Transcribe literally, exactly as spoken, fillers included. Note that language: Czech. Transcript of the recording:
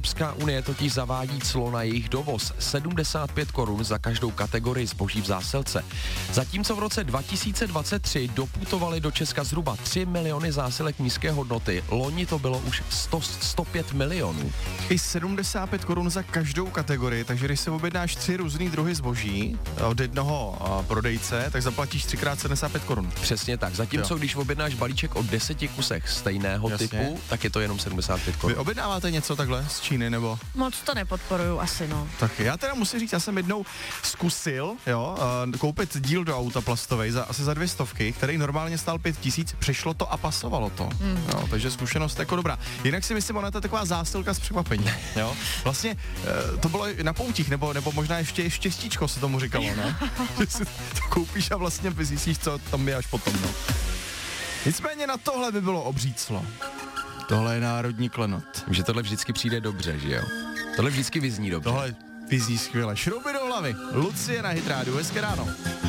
Evropská unie totiž zavádí clo na jejich dovoz sedmdesát pět korun za každou kategorii zboží v zásilce. Zatímco v roce dva tisíce dvacet tři doputovaly do Česka zhruba tři miliony zásilek nízké hodnoty, loni to bylo už sto, sto pět milionů. I sedmdesát pět korun za každou kategorii, takže když se objednáš tři různý druhy zboží od jednoho a, prodejce, tak zaplatíš třikrát sedmdesát pět korun. Přesně tak. Zatímco Jo. když objednáš balíček o deseti kusech stejného Jasně. typu, tak je to jenom sedmdesát pět korun. Vy objednáváte něco takhle z Číny, nebo? Moc to nepodporuju asi, no. Tak já teda musím říct, já jsem jednou zkusil, jo, uh, koupit díl do auta plastovej za asi za dvě stovky, který normálně stál pět tisíc, přešlo to a pasovalo to. Mm. Jo, takže zkušenost jako dobrá. Jinak si myslím, ona je to taková zásilka z překvapení, jo. Vlastně uh, to bylo na poutích, nebo, nebo možná ještě štěstíčko se tomu říkalo, ne? Že si to koupíš a vlastně zjistíš, co tam je až potom, no. Nicméně na tohle by bylo obří clo. Tohle je národní klenot. Že tohle vždycky přijde dobře, že jo? Tohle vždycky vyzní dobře. Tohle vyzní skvěle. Šrouby do hlavy. Lucie na Hit rádiu. Hezké ráno.